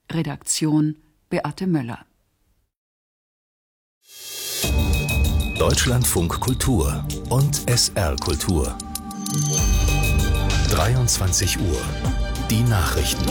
Redaktion Beate Möller. Deutschlandfunk Kultur und SR Kultur. 23 Uhr. Die Nachrichten.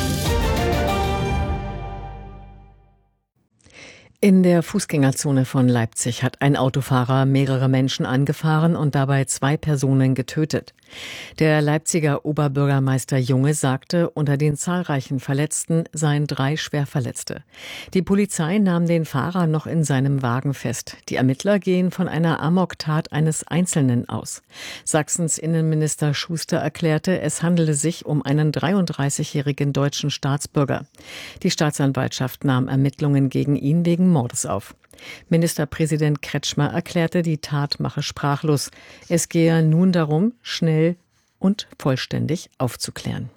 In der Fußgängerzone von Leipzig hat ein Autofahrer mehrere Menschen angefahren und dabei 2 Personen getötet. Der Leipziger Oberbürgermeister Junge sagte, unter den zahlreichen Verletzten seien 3 Schwerverletzte. Die Polizei nahm den Fahrer noch in seinem Wagen fest. Die Ermittler gehen von einer Amoktat eines Einzelnen aus. Sachsens Innenminister Schuster erklärte, es handele sich um einen 33-jährigen deutschen Staatsbürger. Die Staatsanwaltschaft nahm Ermittlungen gegen ihn wegen Mordes auf. Ministerpräsident Kretschmer erklärte, die Tat mache sprachlos. Es gehe nun darum, schnell und vollständig aufzuklären.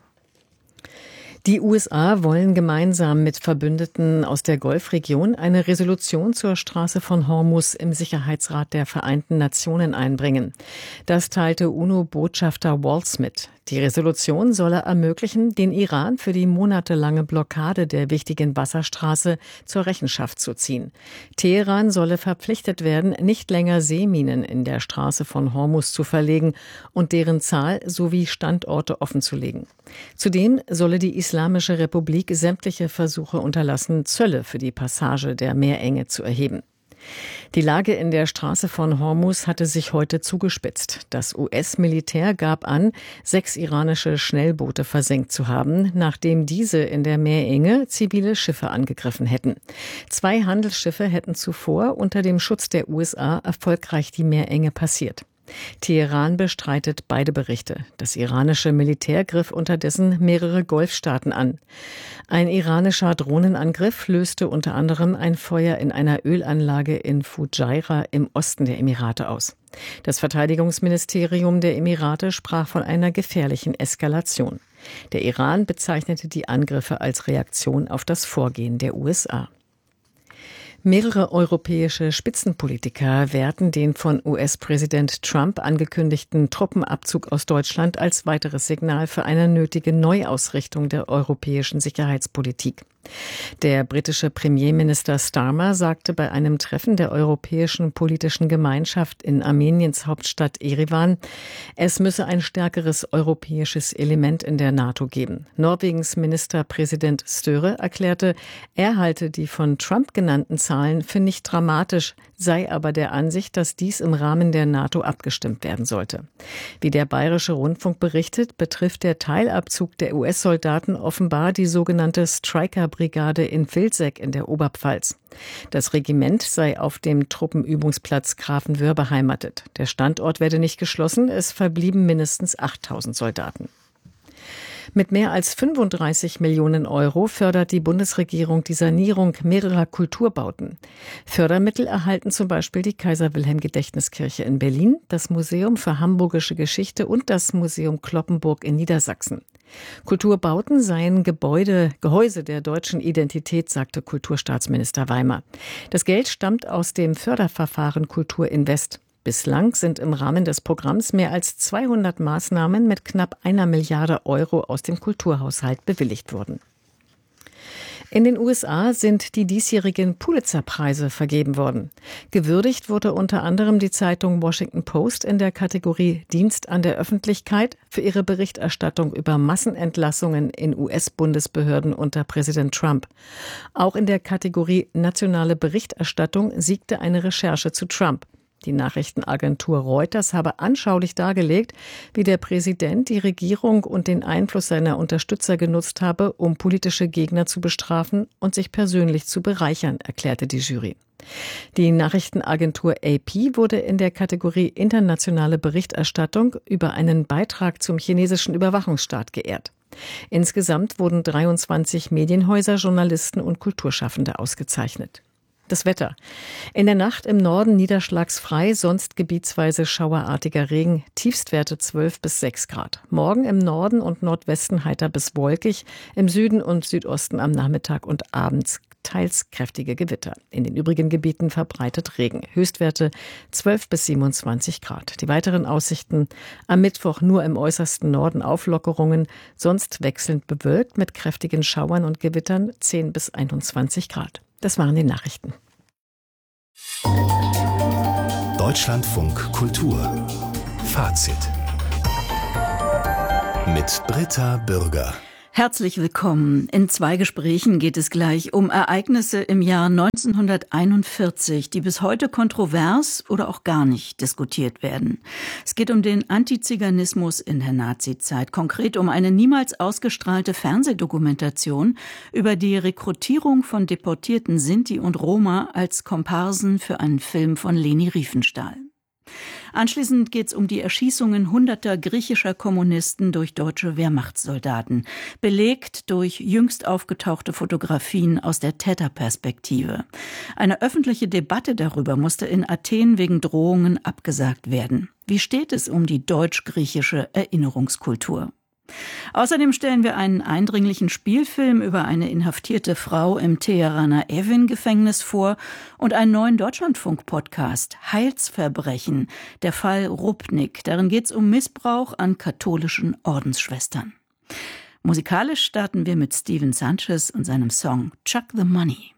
Die USA wollen gemeinsam mit Verbündeten aus der Golfregion eine Resolution zur Straße von Hormuz im Sicherheitsrat der Vereinten Nationen einbringen. Das teilte UNO-Botschafter Waltz mit. Die Resolution solle ermöglichen, den Iran für die monatelange Blockade der wichtigen Wasserstraße zur Rechenschaft zu ziehen. Teheran solle verpflichtet werden, nicht länger Seeminen in der Straße von Hormuz zu verlegen und deren Zahl sowie Standorte offenzulegen. Zudem solle die Islamische Republik sämtliche Versuche unterlassen, Zölle für die Passage der Meerenge zu erheben. Die Lage in der Straße von Hormuz hatte sich heute zugespitzt. Das US-Militär gab an, 6 iranische Schnellboote versenkt zu haben, nachdem diese in der Meerenge zivile Schiffe angegriffen hätten. 2 Handelsschiffe hätten zuvor unter dem Schutz der USA erfolgreich die Meerenge passiert. Teheran bestreitet beide Berichte. Das iranische Militär griff unterdessen mehrere Golfstaaten an. Ein iranischer Drohnenangriff löste unter anderem ein Feuer in einer Ölanlage in Fujairah im Osten der Emirate aus. Das Verteidigungsministerium der Emirate sprach von einer gefährlichen Eskalation. Der Iran bezeichnete die Angriffe als Reaktion auf das Vorgehen der USA. Mehrere europäische Spitzenpolitiker werten den von US-Präsident Trump angekündigten Truppenabzug aus Deutschland als weiteres Signal für eine nötige Neuausrichtung der europäischen Sicherheitspolitik. Der britische Premierminister Starmer sagte bei einem Treffen der Europäischen Politischen Gemeinschaft in Armeniens Hauptstadt Erivan, es müsse ein stärkeres europäisches Element in der NATO geben. Norwegens Ministerpräsident Støre erklärte, er halte die von Trump genannten Zahlen für nicht dramatisch, sei aber der Ansicht, dass dies im Rahmen der NATO abgestimmt werden sollte. Wie der Bayerische Rundfunk berichtet, betrifft der Teilabzug der US-Soldaten offenbar die sogenannte Stryker-Brigade in Vilseck in der Oberpfalz. Das Regiment sei auf dem Truppenübungsplatz Grafenwöhr beheimatet. Der Standort werde nicht geschlossen, es verblieben mindestens 8.000 Soldaten. Mit mehr als 35 Millionen Euro fördert die Bundesregierung die Sanierung mehrerer Kulturbauten. Fördermittel erhalten zum Beispiel die Kaiser-Wilhelm-Gedächtniskirche in Berlin, das Museum für Hamburgische Geschichte und das Museum Cloppenburg in Niedersachsen. Kulturbauten seien Gehäuse der deutschen Identität, sagte Kulturstaatsminister Weimer. Das Geld stammt aus dem Förderverfahren Kultur Invest. Bislang sind im Rahmen des Programms mehr als 200 Maßnahmen mit knapp 1 Milliarde Euro aus dem Kulturhaushalt bewilligt worden. In den USA sind die diesjährigen Pulitzer-Preise vergeben worden. Gewürdigt wurde unter anderem die Zeitung Washington Post in der Kategorie Dienst an der Öffentlichkeit für ihre Berichterstattung über Massenentlassungen in US-Bundesbehörden unter Präsident Trump. Auch in der Kategorie Nationale Berichterstattung siegte eine Recherche zu Trump. Die Nachrichtenagentur Reuters habe anschaulich dargelegt, wie der Präsident die Regierung und den Einfluss seiner Unterstützer genutzt habe, um politische Gegner zu bestrafen und sich persönlich zu bereichern, erklärte die Jury. Die Nachrichtenagentur AP wurde in der Kategorie Internationale Berichterstattung über einen Beitrag zum chinesischen Überwachungsstaat geehrt. Insgesamt wurden 23 Medienhäuser, Journalisten und Kulturschaffende ausgezeichnet. Das Wetter. In der Nacht im Norden niederschlagsfrei, sonst gebietsweise schauerartiger Regen, Tiefstwerte 12 bis 6 Grad. Morgen im Norden und Nordwesten heiter bis wolkig, im Süden und Südosten am Nachmittag und abends teils kräftige Gewitter. In den übrigen Gebieten verbreitet Regen. Höchstwerte 12 bis 27 Grad. Die weiteren Aussichten: am Mittwoch nur im äußersten Norden Auflockerungen, sonst wechselnd bewölkt mit kräftigen Schauern und Gewittern 10 bis 21 Grad. Das waren die Nachrichten. Deutschlandfunk Kultur. Fazit. Mit Britta Bürger. Herzlich willkommen. In 2 Gesprächen geht es gleich um Ereignisse im Jahr 1941, die bis heute kontrovers oder auch gar nicht diskutiert werden. Es geht um den Antiziganismus in der Nazizeit, konkret um eine niemals ausgestrahlte Fernsehdokumentation über die Rekrutierung von deportierten Sinti und Roma als Komparsen für einen Film von Leni Riefenstahl. Anschließend geht es um die Erschießungen hunderter griechischer Kommunisten durch deutsche Wehrmachtssoldaten, belegt durch jüngst aufgetauchte Fotografien aus der Täterperspektive. Eine öffentliche Debatte darüber musste in Athen wegen Drohungen abgesagt werden. Wie steht es um die deutsch-griechische Erinnerungskultur? Außerdem stellen wir einen eindringlichen Spielfilm über eine inhaftierte Frau im Teheraner Evin-Gefängnis vor und einen neuen Deutschlandfunk-Podcast, Heilsverbrechen, der Fall Rupnik. Darin geht es um Missbrauch an katholischen Ordensschwestern. Musikalisch starten wir mit Steven Sanchez und seinem Song Chuck the Money.